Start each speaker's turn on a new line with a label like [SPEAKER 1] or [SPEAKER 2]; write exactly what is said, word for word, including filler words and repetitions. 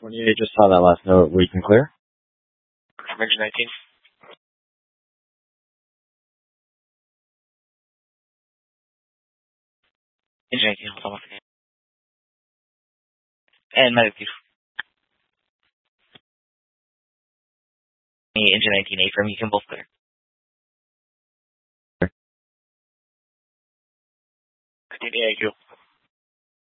[SPEAKER 1] twenty-eight, just saw that last note. We can clear?
[SPEAKER 2] From engine nineteen. Engine nineteen, hold on one second. And medic, please. Engine nineteen, A-frame, you can both clear. Continue, A Q.